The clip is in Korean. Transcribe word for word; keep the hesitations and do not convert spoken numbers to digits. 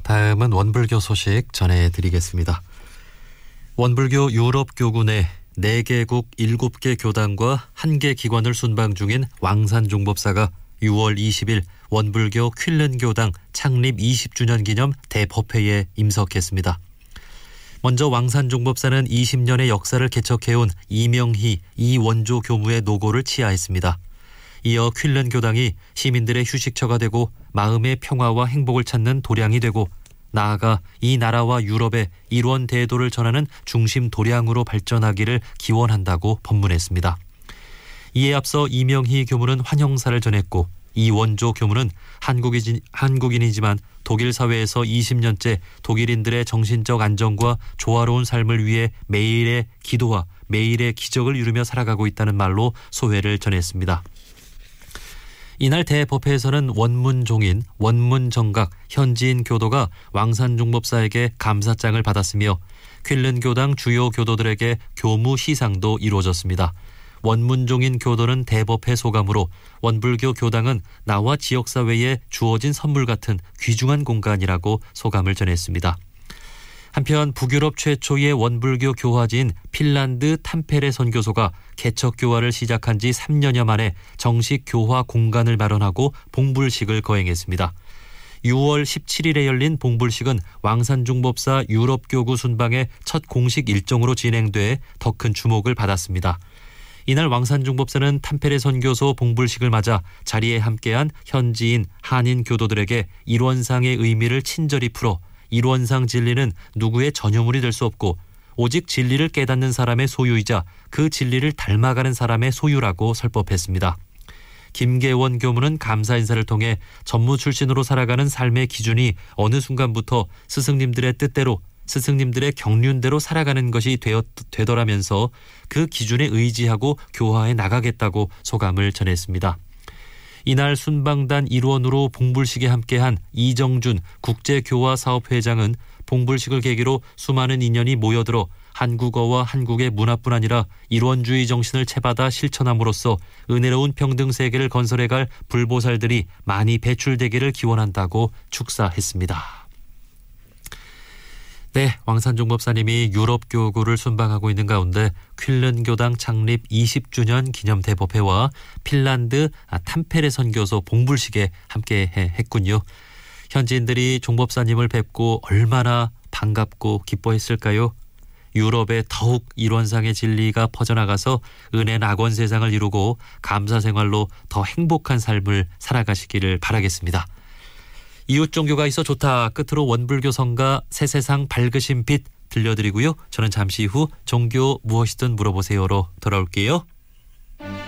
다음은 원불교 소식 전해드리겠습니다. 원불교 유럽교구 내 네 개국 일곱 개 교단과 한 개 기관을 순방 중인 왕산종법사가 유월 이십일 원불교 퀼른교당 창립 이십 주년 기념 대법회에 임석했습니다. 먼저 왕산종법사는 이십 년의 역사를 개척해온 이명희, 이원조 교무의 노고를 치하했습니다. 이어 퀼른교당이 시민들의 휴식처가 되고 마음의 평화와 행복을 찾는 도량이 되고 나아가 이 나라와 유럽의 일원 대도를 전하는 중심 도량으로 발전하기를 기원한다고 법문했습니다. 이에 앞서 이명희 교무는 환영사를 전했고 이원조 교무는 한국인, 한국인이지만 독일 사회에서 이십 년째 독일인들의 정신적 안정과 조화로운 삶을 위해 매일의 기도와 매일의 기적을 이루며 살아가고 있다는 말로 소회를 전했습니다. 이날 대법회에서는 원문종인, 원문정각, 현지인 교도가 왕산종법사에게 감사장을 받았으며 퀼른교당 주요 교도들에게 교무 시상도 이루어졌습니다. 원문종인 교도는 대법회 소감으로 원불교 교당은 나와 지역사회에 주어진 선물 같은 귀중한 공간이라고 소감을 전했습니다. 한편 북유럽 최초의 원불교 교화지인 핀란드 탐페레 선교소가 개척 교화를 시작한 지 삼 년여 만에 정식 교화 공간을 마련하고 봉불식을 거행했습니다. 유월 십칠일에 열린 봉불식은 왕산종법사 유럽교구 순방의 첫 공식 일정으로 진행돼 더 큰 주목을 받았습니다. 이날 왕산종법사는 탐페레 선교소 봉불식을 맞아 자리에 함께한 현지인, 한인 교도들에게 일원상의 의미를 친절히 풀어 일원상 진리는 누구의 전유물이 될 수 없고 오직 진리를 깨닫는 사람의 소유이자 그 진리를 닮아가는 사람의 소유라고 설법했습니다. 김계원 교무는 감사 인사를 통해 전무 출신으로 살아가는 삶의 기준이 어느 순간부터 스승님들의 뜻대로 스승님들의 경륜대로 살아가는 것이 되었, 되더라면서 그 기준에 의지하고 교화해 나가겠다고 소감을 전했습니다. 이날 순방단 일원으로 봉불식에 함께한 이정준 국제교화사업회장은 봉불식을 계기로 수많은 인연이 모여들어 한국어와 한국의 문화뿐 아니라 일원주의 정신을 채받아 실천함으로써 은혜로운 평등세계를 건설해갈 불보살들이 많이 배출되기를 기원한다고 축사했습니다. 네, 왕산종법사님이 유럽교구를 순방하고 있는 가운데 퀼른교당 창립 이십 주년 기념 대법회와 핀란드 탐페레 선교소 봉불식에 함께 했군요. 현지인들이 종법사님을 뵙고 얼마나 반갑고 기뻐했을까요? 유럽에 더욱 일원상의 진리가 퍼져나가서 은혜 낙원 세상을 이루고 감사 생활로 더 행복한 삶을 살아가시기를 바라겠습니다. 이웃 종교가 있어 좋다. 끝으로 원불교 성가 새세상 밝으신 빛 들려드리고요. 저는 잠시 후 종교 무엇이든 물어보세요로 돌아올게요.